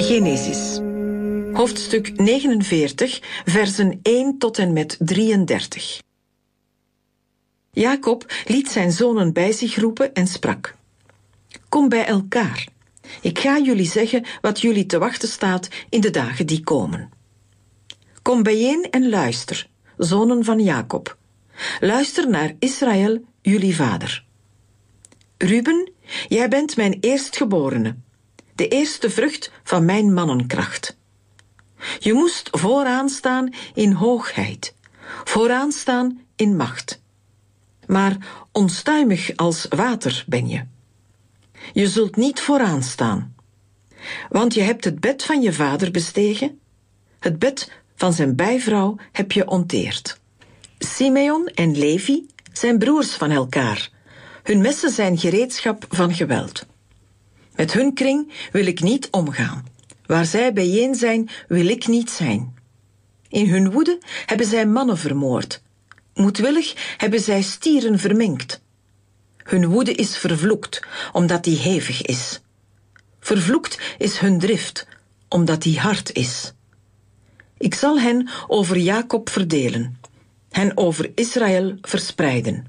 Genesis. Hoofdstuk 49, versen 1 tot en met 33. Jacob liet zijn zonen bij zich roepen en sprak: Kom bij elkaar. Ik ga jullie zeggen wat jullie te wachten staat in de dagen die komen. Kom bijeen en luister, zonen van Jacob. Luister naar Israël, jullie vader. Ruben, jij bent mijn eerstgeborene, de eerste vrucht van mijn mannenkracht. Je moest vooraan staan in hoogheid, vooraan staan in macht. Maar onstuimig als water ben je. Je zult niet vooraan staan, want je hebt het bed van je vader bestegen, het bed van zijn bijvrouw heb je onteerd. Simeon en Levi zijn broers van elkaar. Hun messen zijn gereedschap van geweld. Met hun kring wil ik niet omgaan. Waar zij bijeen zijn, wil ik niet zijn. In hun woede hebben zij mannen vermoord. Moedwillig hebben zij stieren verminkt. Hun woede is vervloekt, omdat die hevig is. Vervloekt is hun drift, omdat die hard is. Ik zal hen over Jacob verdelen, hen over Israël verspreiden.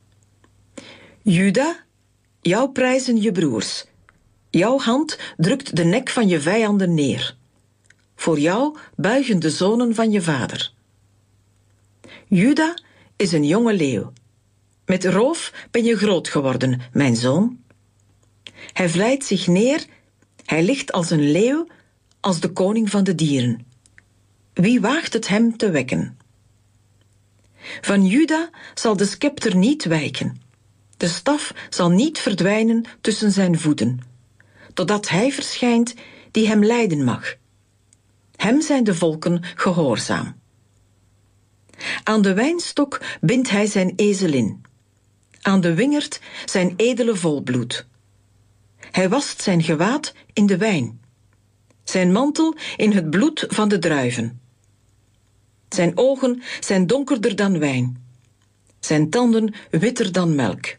Juda, jou prijzen je broers. Jouw hand drukt de nek van je vijanden neer. Voor jou buigen de zonen van je vader. Juda is een jonge leeuw. Met roof ben je groot geworden, mijn zoon. Hij vlijt zich neer, hij ligt als een leeuw, als de koning van de dieren. Wie waagt het hem te wekken? Van Juda zal de scepter niet wijken. De staf zal niet verdwijnen tussen zijn voeten, totdat hij verschijnt die hem leiden mag. Hem zijn de volken gehoorzaam. Aan de wijnstok bindt hij zijn ezelin, aan de wingerd zijn edele volbloed. Hij wast zijn gewaad in de wijn, zijn mantel in het bloed van de druiven. Zijn ogen zijn donkerder dan wijn, zijn tanden witter dan melk.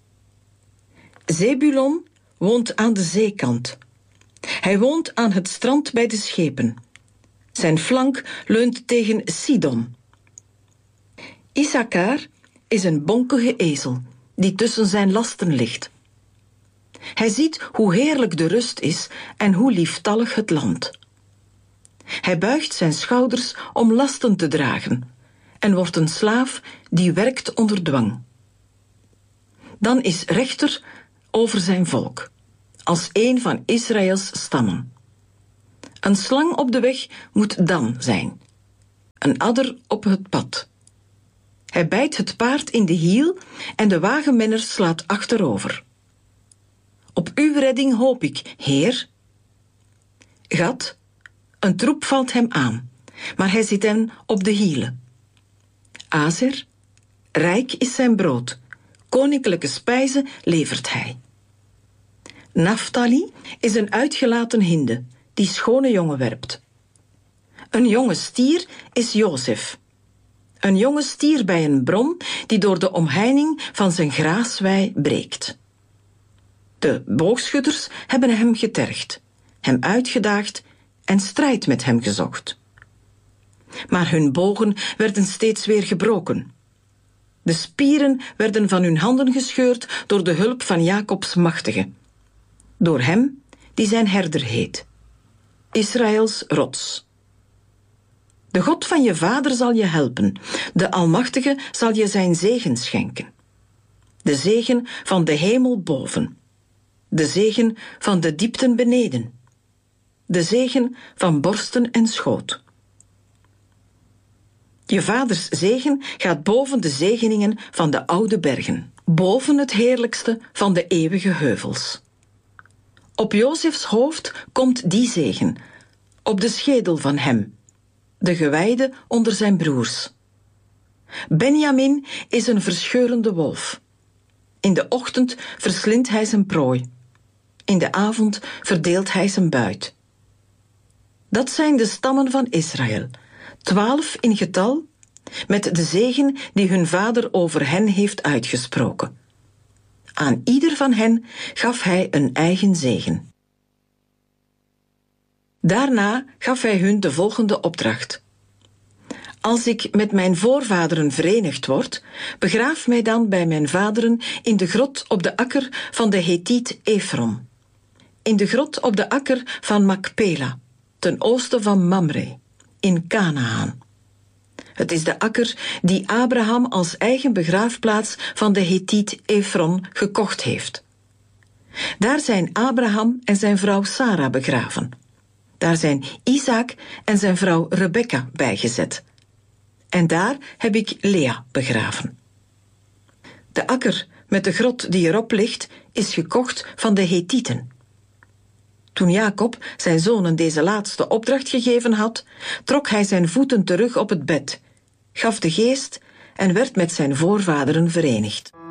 Zebulon woont aan de zeekant. Hij woont aan het strand bij de schepen. Zijn flank leunt tegen Sidon. Issachar is een bonkige ezel die tussen zijn lasten ligt. Hij ziet hoe heerlijk de rust is en hoe lieftallig het land. Hij buigt zijn schouders om lasten te dragen en wordt een slaaf die werkt onder dwang. Dan is rechter over zijn volk, als een van Israëls stammen. Een slang op de weg moet Dan zijn, een adder op het pad. Hij bijt het paard in de hiel en de wagenmenner slaat achterover. Op uw redding hoop ik, Heer. Gad, een troep valt hem aan, maar hij zit hen op de hielen. Azer, rijk is zijn brood, koninklijke spijzen levert hij. Naphtali is een uitgelaten hinde die schone jongen werpt. Een jonge stier is Jozef. Een jonge stier bij een bron die door de omheining van zijn graaswei breekt. De boogschutters hebben hem getergd, hem uitgedaagd en strijd met hem gezocht. Maar hun bogen werden steeds weer gebroken. De spieren werden van hun handen gescheurd door de hulp van Jacobs machtige. Door hem die zijn herder heet. Israëls rots. De God van je vader zal je helpen. De Almachtige zal je zijn zegen schenken. De zegen van de hemel boven. De zegen van de diepten beneden. De zegen van borsten en schoot. Je vaders zegen gaat boven de zegeningen van de oude bergen, boven het heerlijkste van de eeuwige heuvels. Op Jozefs hoofd komt die zegen, op de schedel van hem, de gewijde onder zijn broers. Benjamin is een verscheurende wolf. In de ochtend verslindt hij zijn prooi. In de avond verdeelt hij zijn buit. Dat zijn de stammen van Israël, 12 in getal, met de zegen die hun vader over hen heeft uitgesproken. Aan ieder van hen gaf hij een eigen zegen. Daarna gaf hij hun de volgende opdracht. Als ik met mijn voorvaderen verenigd word, begraaf mij dan bij mijn vaderen in de grot op de akker van de Hethiet Efron. In de grot op de akker van Makpela, ten oosten van Mamre, in Kanaan. Het is de akker die Abraham als eigen begraafplaats van de Hethiet Efron gekocht heeft. Daar zijn Abraham en zijn vrouw Sara begraven. Daar zijn Isaac en zijn vrouw Rebekka bijgezet. En daar heb ik Lea begraven. De akker met de grot die erop ligt, is gekocht van de Hethieten. Toen Jacob zijn zonen deze laatste opdracht gegeven had, trok hij zijn voeten terug op het bed, gaf de geest en werd met zijn voorvaderen verenigd.